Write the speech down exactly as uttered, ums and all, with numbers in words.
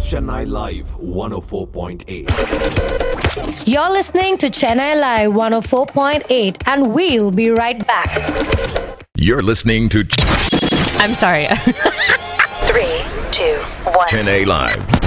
Chennai Live one oh four point eight. You're listening to Chennai Live one oh four point eight, and we'll be right back. You're listening to. I'm sorry. Three, two, one. Chennai Live